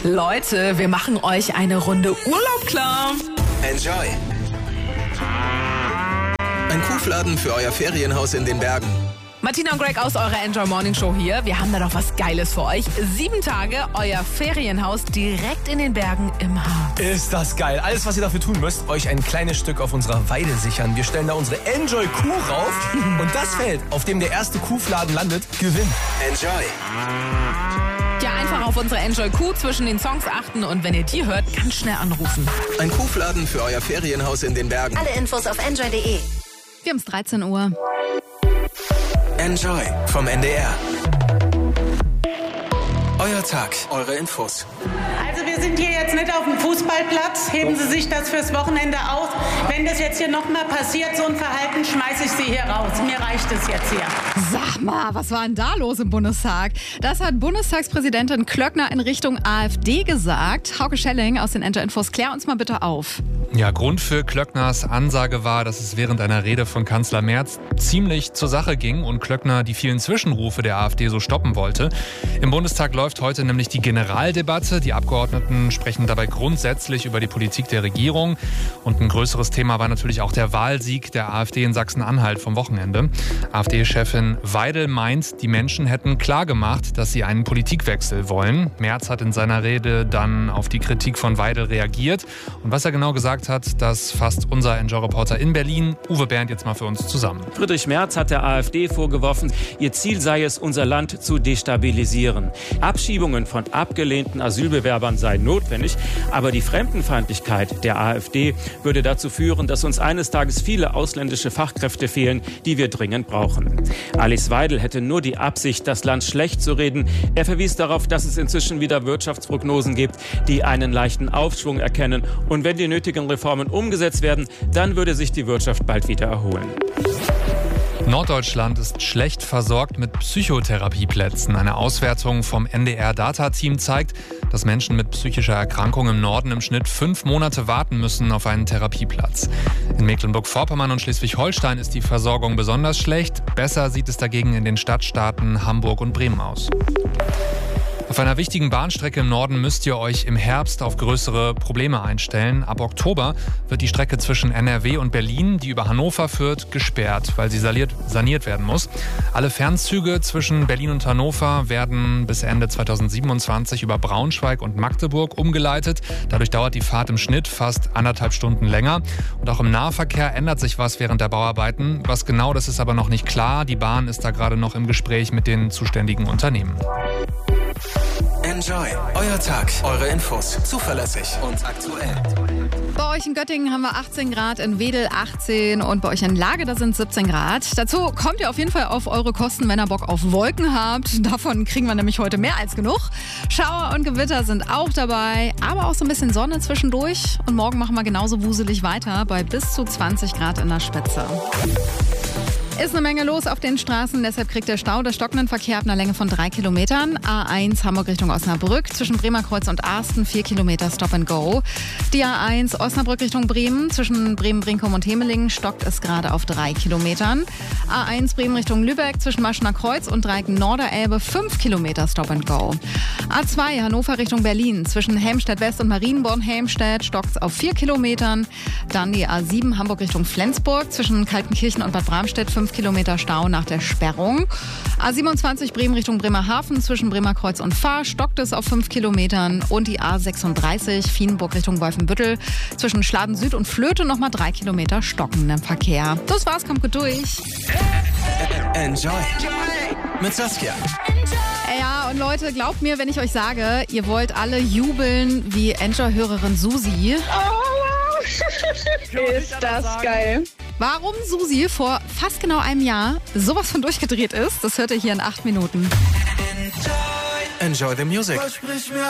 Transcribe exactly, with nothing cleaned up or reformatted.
Leute, wir machen euch eine Runde Urlaub klar. Enjoy. Ein Kuhfladen für euer Ferienhaus in den Bergen. Martina und Greg aus eurer Enjoy Morning Show hier. Wir haben da noch was Geiles für euch. Sieben Tage euer Ferienhaus direkt in den Bergen im Harz. Ist das geil. Alles, was ihr dafür tun müsst, euch ein kleines Stück auf unserer Weide sichern. Wir stellen da unsere Enjoy Kuh rauf und das Feld, auf dem der erste Kuhfladen landet, gewinnt. Enjoy. Ja, einfach auf unsere Enjoy Kuh zwischen den Songs achten und wenn ihr die hört, ganz schnell anrufen. Ein Kuhfladen für euer Ferienhaus in den Bergen. Alle Infos auf enjoy punkt de. Wir haben es dreizehn Uhr. Enjoy vom N D R. Euer Tag, eure Infos. Also wir sind hier jetzt nicht auf dem Fußballplatz. Heben Sie sich das fürs Wochenende aus. Wenn das jetzt hier nochmal passiert, so ein Verhalten, schmeiße ich Sie hier raus. Mir reicht es jetzt hier. Sag mal, was war denn da los im Bundestag? Das hat Bundestagspräsidentin Klöckner in Richtung AfD gesagt. Hauke Schelling aus den Enjoy Infos, klär uns mal bitte auf. Ja, Grund für Klöckners Ansage war, dass es während einer Rede von Kanzler Merz ziemlich zur Sache ging und Klöckner die vielen Zwischenrufe der AfD so stoppen wollte. Im Bundestag läuft heute nämlich die Generaldebatte. Die Abgeordneten sprechen dabei grundsätzlich über die Politik der Regierung. Und ein größeres Thema war natürlich auch der Wahlsieg der AfD in Sachsen-Anhalt vom Wochenende. AfD-Chefin Weidel meint, die Menschen hätten klargemacht, dass sie einen Politikwechsel wollen. Merz hat in seiner Rede dann auf die Kritik von Weidel reagiert. Und was er genau gesagt hat, das fasst unser Enjoy-Reporter in Berlin, Uwe Bernd, jetzt mal für uns zusammen. Friedrich Merz hat der AfD vorgeworfen, ihr Ziel sei es, unser Land zu destabilisieren. Abschiebungen von abgelehnten Asylbewerbern seien notwendig, aber die Fremdenfeindlichkeit der AfD würde dazu führen, dass uns eines Tages viele ausländische Fachkräfte fehlen, die wir dringend brauchen. Alice Weidel hätte nur die Absicht, das Land schlecht zu reden. Er verwies darauf, dass es inzwischen wieder Wirtschaftsprognosen gibt, die einen leichten Aufschwung erkennen. Und wenn die nötigen Reformen umgesetzt werden, dann würde sich die Wirtschaft bald wieder erholen. Norddeutschland ist schlecht versorgt mit Psychotherapieplätzen. Eine Auswertung vom N D R-Data-Team zeigt, dass Menschen mit psychischer Erkrankung im Norden im Schnitt fünf Monate warten müssen auf einen Therapieplatz. In Mecklenburg-Vorpommern und Schleswig-Holstein ist die Versorgung besonders schlecht. Besser sieht es dagegen in den Stadtstaaten Hamburg und Bremen aus. Auf einer wichtigen Bahnstrecke im Norden müsst ihr euch im Herbst auf größere Probleme einstellen. Ab Oktober wird die Strecke zwischen N R W und Berlin, die über Hannover führt, gesperrt, weil sie saniert, saniert werden muss. Alle Fernzüge zwischen Berlin und Hannover werden bis Ende zweitausendsiebenundzwanzig über Braunschweig und Magdeburg umgeleitet. Dadurch dauert die Fahrt im Schnitt fast anderthalb Stunden länger. Und auch im Nahverkehr ändert sich was während der Bauarbeiten. Was genau, das ist aber noch nicht klar. Die Bahn ist da gerade noch im Gespräch mit den zuständigen Unternehmen. Enjoy. Euer Tag, eure Infos. Zuverlässig und aktuell. Bei euch in Göttingen haben wir achtzehn Grad, in Wedel achtzehn und bei euch in Lage, da sind siebzehn Grad. Dazu kommt ihr auf jeden Fall auf eure Kosten, wenn ihr Bock auf Wolken habt. Davon kriegen wir nämlich heute mehr als genug. Schauer und Gewitter sind auch dabei, aber auch so ein bisschen Sonne zwischendurch. Und morgen machen wir genauso wuselig weiter bei bis zu zwanzig Grad in der Spitze. Ist eine Menge los auf den Straßen, deshalb kriegt der Stau der stockenden Verkehr ab einer Länge von drei Kilometern. A eins Hamburg Richtung Osnabrück, zwischen Bremerkreuz und Arsten vier Kilometer Stop and Go. Die A eins Osnabrück Richtung Bremen, zwischen Bremen-Brinkum und Hemelingen stockt es gerade auf drei Kilometern. A eins Bremen Richtung Lübeck, zwischen Maschener Kreuz und Dreieck Norderelbe fünf Kilometer Stop and Go. A zwei Hannover Richtung Berlin, zwischen Helmstedt West und Marienborn-Helmstedt stockt es auf vier Kilometern. Dann die A sieben Hamburg Richtung Flensburg, zwischen Kaltenkirchen und Bad Bramstedt fünf Kilometer Stau nach der Sperrung. A siebenundzwanzig Bremen Richtung Bremerhaven, zwischen Bremerkreuz und Fahr stockt es auf fünf Kilometern. Und die A sechsunddreißig Vienburg Richtung Wolfenbüttel, zwischen Schladen Süd und Flöte nochmal drei Kilometer stockenden Verkehr. Das war's, kommt gut durch. Enjoy. Mit Saskia. Ja, und Leute, glaubt mir, wenn ich euch sage, ihr wollt alle jubeln wie Enjoy-Hörerin Susi. Oh, ist das geil. Warum Susi vor fast genau einem Jahr sowas von durchgedreht ist, das hört ihr hier in acht Minuten. Enjoy the music.